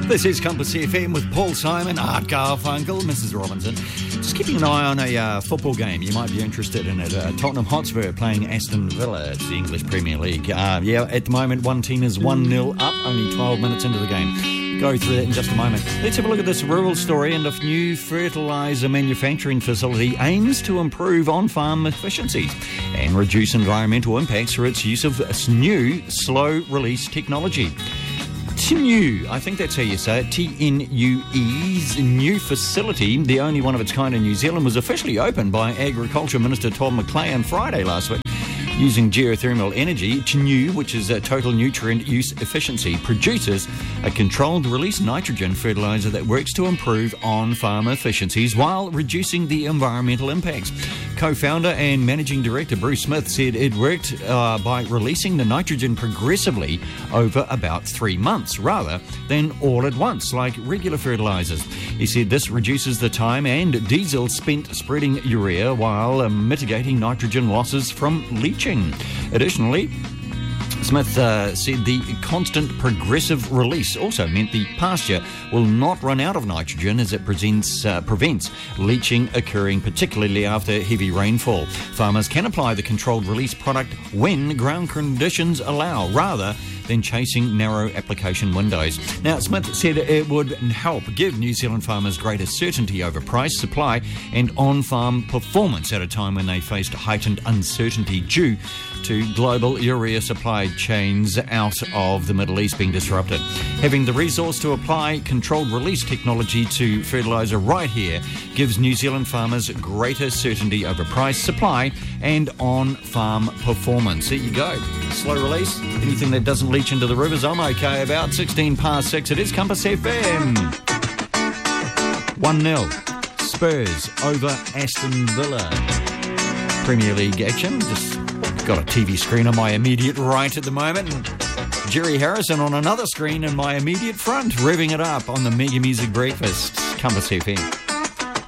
This is Compass FM with Paul Simon, Art Garfunkel, Mrs. Robinson. Just keeping an eye on a football game. You might be interested in it. Tottenham Hotspur playing Aston Villa. It's the English Premier League. At the moment, one team is 1-0 up, only 12 minutes into the game. Go through that in just a moment. Let's have a look at this rural story. And a new fertiliser manufacturing facility aims to improve on-farm efficiencies and reduce environmental impacts through its use of new slow-release technology. TNUE, I think that's how you say it, TNUE's new facility, the only one of its kind in New Zealand, was officially opened by Agriculture Minister Todd McClay on Friday last week. Using geothermal energy, TNUE, which is a total nutrient use efficiency, produces a controlled release nitrogen fertiliser that works to improve on-farm efficiencies while reducing the environmental impacts. Co-founder and managing director Bruce Smith said it worked by releasing the nitrogen progressively over about 3 months rather than all at once like regular fertilisers. He said this reduces the time and diesel spent spreading urea while mitigating nitrogen losses from leaching. Additionally, Smith said the constant progressive release also meant the pasture will not run out of nitrogen as it prevents leaching occurring, particularly after heavy rainfall. Farmers can apply the controlled release product when ground conditions allow, rather than chasing narrow application windows. Now, Smith said it would help give New Zealand farmers greater certainty over price, supply and on-farm performance at a time when they faced heightened uncertainty due to global urea supply chains out of the Middle East being disrupted. Having the resource to apply controlled release technology to fertiliser right here gives New Zealand farmers greater certainty over price, supply and on-farm performance. There you go. Slow release. Anything that doesn't leach into the rivers, I'm okay about. 16 past 6. It is Compass FM. 1-0. Spurs over Aston Villa. Premier League action. Just got a TV screen on my immediate right at the moment. Jerry Harrison on another screen in my immediate front, revving it up on the Mega Music Breakfast. Compass FM.